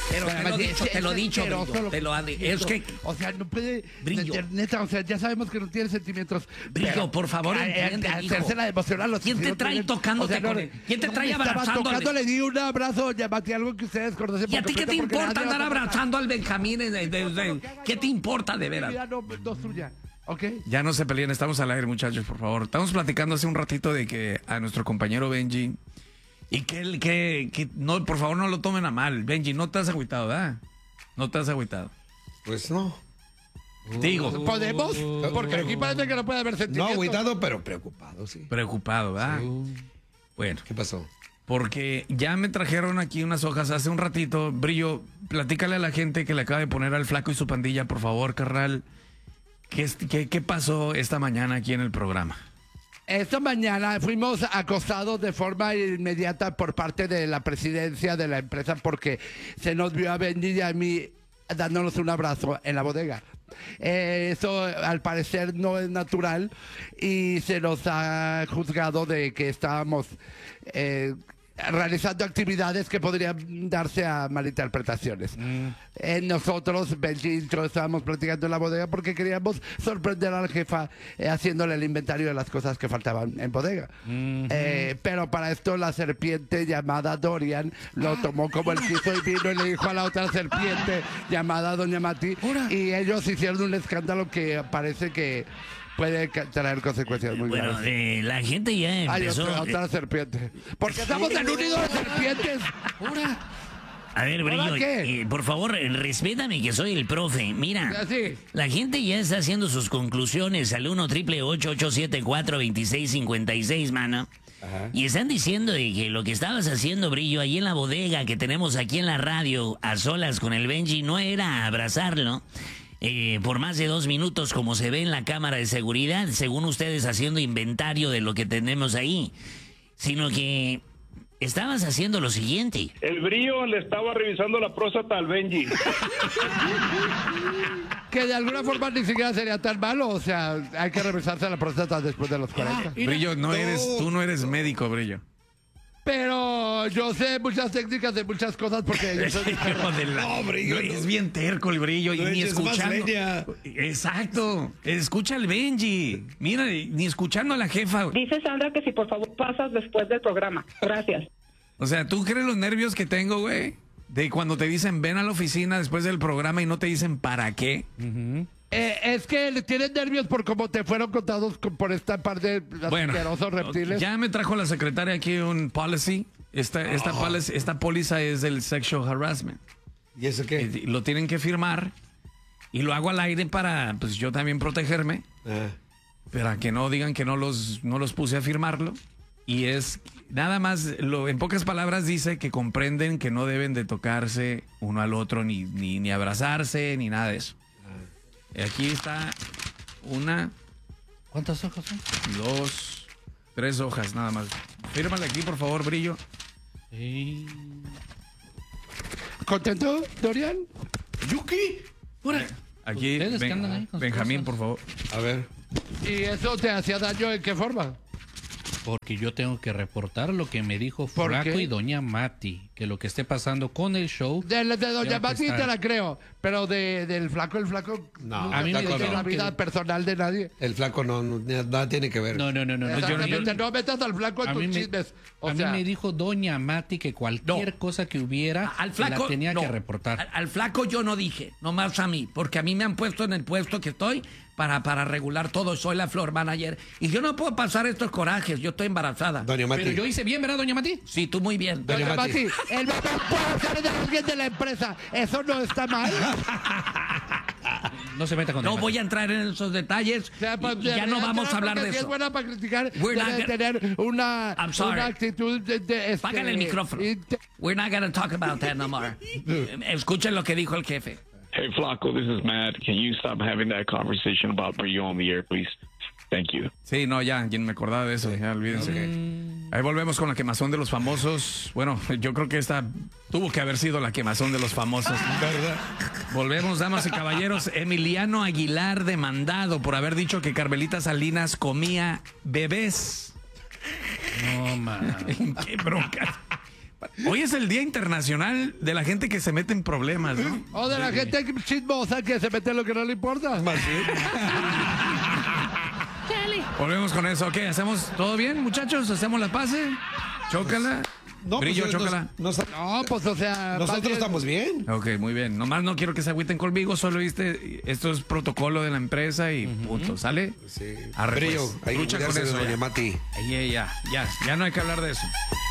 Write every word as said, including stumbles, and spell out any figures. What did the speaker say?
Pero te lo he dicho, te lo he dicho, Brillo, te lo ha dicho. Es que... O sea, no puede... Brillo. Neta, o sea, ya sabemos que no tiene sentimientos. Brillo, pero, por favor, a- a- entiende, a- hijo. hacerse la emocional. Los ¿Quién te no trae tienen- tocándote o sea, no, con él? ¿Quién te no trae me estaba abrazándole? tocando, le di un abrazo, llamate algo que ustedes conocen. ¿Y a por ti qué te completo, porque importa nadie andar va a abrazando al Benjamín? de- de- de- de- ¿Qué te importa de Mi veras? vida no, no es suya, ¿ok? Ya no se peleen, estamos al aire, muchachos, por favor. Estamos platicando hace un ratito de que a nuestro compañero Benji y que él, que, que no, por favor no lo tomen a mal. Benji, no te has agüitado, ¿verdad? No te has agüitado. Pues no. Digo, ¿Podemos? Porque aquí parece que no puede haber No sentimientos. agüitado, pero preocupado, sí. preocupado, ¿verdad? Bueno, ¿Qué pasó? porque ya me trajeron aquí unas hojas hace un ratito. Brillo, platícale a la gente que le acaba de poner al Flaco y su pandilla, por favor, carnal. ¿Qué, es- qué, qué pasó esta mañana aquí en el programa? Esta mañana fuimos acosados de forma inmediata por parte de la presidencia de la empresa porque se nos vio a Benji y a mí dándonos un abrazo en la bodega. Eh, eso al parecer no es natural y se nos ha juzgado de que estábamos eh, realizando actividades que podrían darse a malinterpretaciones. Eh, nosotros, Benji y yo, estábamos platicando en la bodega porque queríamos sorprender a la jefa eh, haciéndole el inventario de las cosas que faltaban en bodega. Eh, pero para esto la serpiente llamada Dorian lo tomó como el quiso y vino y le dijo a la otra serpiente llamada Doña Mati y ellos hicieron un escándalo que parece que puede ca- traer consecuencias muy Bueno, graves. eh, la gente ya Hay empezó... otra, otra serpiente. Porque estamos en un nido de serpientes. A ver, Brillo, ¿Ahora qué? eh, por favor, eh, respétame que soy el profe. Mira, Así. la gente ya está haciendo sus conclusiones al uno triple ocho ocho siete cuatro dos seis cinco seis, mano. Y están diciendo de que lo que estabas haciendo, Brillo, ahí en la bodega que tenemos aquí en la radio, a solas con el Benji, no era abrazarlo eh, por más de dos minutos como se ve en la cámara de seguridad, según ustedes haciendo inventario de lo que tenemos ahí, sino que estabas haciendo lo siguiente. El Brillo le estaba revisando la próstata al Benji. Que de alguna forma ni siquiera sería tan malo. O sea, hay que revisarse la próstata después de los cuarenta. Brillo, no eres, tú no eres médico, Brillo. Pero yo sé muchas técnicas de muchas cosas porque yo soy... Hijo de la- No, Brillo, no, no. es bien terco el Brillo y No ni eches más escuchando. leña. Exacto. Escucha al Benji. Mira, ni escuchando a la jefa. Dice Sandra que si por favor pasas después del programa. Gracias. O sea, ¿tú crees los nervios que tengo, güey? De cuando te dicen ven a la oficina después del programa y no te dicen para qué. Eh, es que le tienes nervios por cómo te fueron contados con- por esta par de Bueno, asquerosos reptiles. ya me trajo la secretaria aquí un policy. Esta, esta, policy- esta póliza es del sexual harassment. ¿Y eso qué? Y lo tienen que firmar y lo hago al aire para, pues yo también protegerme, Ah. para que no digan que no los, no los puse a firmarlo. Y es nada más, lo, en pocas palabras dice que comprenden que no deben de tocarse uno al otro, ni, ni, ni abrazarse, ni nada de eso. Aquí está una, ¿Cuántas hojas son? dos, tres hojas nada más. Fírmale aquí, por favor, Brillo. ¿Contento, Dorian? ¿Yuki? Aquí, Ustedes que Ben- andan ahí con sus Benjamín, cosas. por favor. A ver. ¿Y eso te hacía daño en qué forma? Porque yo tengo que reportar lo que me dijo ¿Por Flaco qué? y Doña Mati, que lo que esté pasando con el show. De, de Doña Tengo que Mati estar- te la creo, pero de, del flaco, el flaco No, nunca a mí me toca dijeron la vida que- personal de nadie. El flaco no, no nada tiene que ver. No, no, no, no. no, yo- Exactamente, yo- no metas al flaco en a tus mí me- chismes. O a sea, mí me dijo Doña Mati que cualquier cosa que hubiera Al flaco, la tenía no. que reportar. Al, al flaco yo no dije, nomás a mí, porque a mí me han puesto en el puesto que estoy para, para regular todo. Soy la floor manager y yo no puedo pasar estos corajes. Yo estoy embarazada. Doña Mati. Pero yo hice bien, ¿verdad, Doña Mati? Sí, tú muy bien. Doña Doña Mati. Mati, el bebé puede ser de alguien de la empresa. Eso no está mal. No se meta con No Doña voy Mati. a entrar en esos detalles. O sea, y- pues, y ya no debería vamos a tener, hablar porque de si es eso. buena para criticar, We're not debe gonna- tener una, I'm sorry. una actitud de... de este, Págale el micrófono. inte- We're not gonna talk about that no more. Eh, Escuchen lo que dijo el jefe. Hey, Flaco, this is Matt. Can you stop having that conversation about Brillo on the air, please? Thank you. Sí, no, ya, quien me acordaba de eso, ya olvídense. Ahí volvemos con la quemazón de los famosos. Bueno, yo creo que esta tuvo que haber sido la quemazón de los famosos. ¿Verdad? Volvemos, damas y caballeros. Emiliano Aguilar demandado por haber dicho que Carmelita Salinas comía bebés. No, man. ¿En qué bronca? Hoy es el Día Internacional de la gente que se mete en problemas, ¿no? O de la gente chismosa que se mete en lo que no le importa. Volvemos con eso. Ok, ¿hacemos todo bien, muchachos? ¿Hacemos la pase? Chócala. No, Brillo, pues, nos- chócala. nos- No, pues o sea... más nosotros bien- estamos bien. Ok, muy bien. Nomás no quiero que se agüiten conmigo, solo viste, esto es protocolo de la empresa y punto, ¿sale? Sí. Arre, Brillo, pues. hay que Lucha con cuidarse de eso doña ya. Mati. Ahí, ya, ya, ya no hay que hablar de eso.